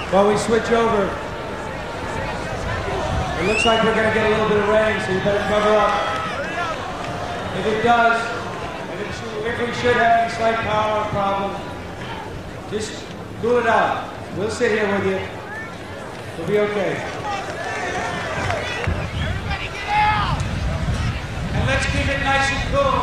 While we switch over, it looks like we're going to get a little bit of rain, so you better cover up. If it does, if we should have any slight power problem, just cool it out. We'll sit here with you. We'll be okay. Everybody get out! And let's keep it nice and cool.